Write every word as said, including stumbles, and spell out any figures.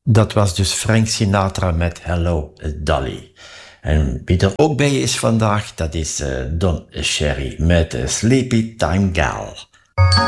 Dat was dus Frank Sinatra met Hello Dolly. En wie er ook bij is vandaag, dat is uh, Don Cherry met uh, Sleepy Time Gal.